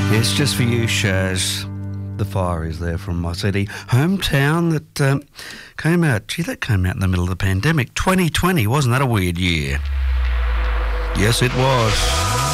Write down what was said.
Yes, just for you, Shaz. The Fire is there from my CD. Hometown that came out. Gee, that came out in the middle of the pandemic. 2020, wasn't that a weird year? Yes, it was.